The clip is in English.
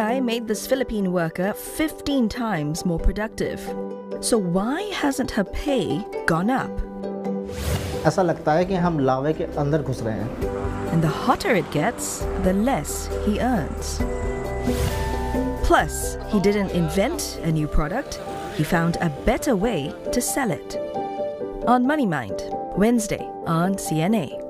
AI made this Philippine worker 15 times more productive. So why hasn't her pay gone up? ऐसा लगता है कि हम लावे के अंदर घुस रहे हैं. And the hotter it gets, the less he earns. Plus, he didn't invent a new product. He found a better way to sell it. On Money Mind, Wednesday on CNA.